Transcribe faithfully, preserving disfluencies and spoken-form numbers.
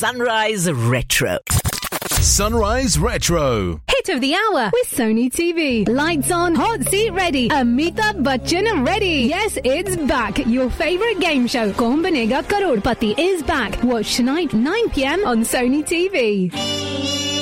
Sunrise Retro. Sunrise Retro. Hit of the hour with Sony T V. Lights on, hot seat ready. Amitabh Bachchan ready. Yes, it's back. Your favorite game show, Kaun Banega Crorepati, is back. Watch tonight, nine p.m. on Sony T V.